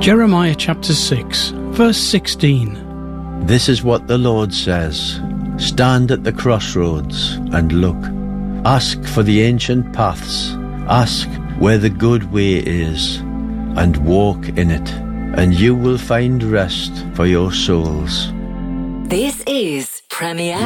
Jeremiah chapter 6, verse 16. This is what the Lord says. Stand at the crossroads and look. Ask for the ancient paths. Ask where the good way is, and walk in it, and you will find rest for your souls. This is Premier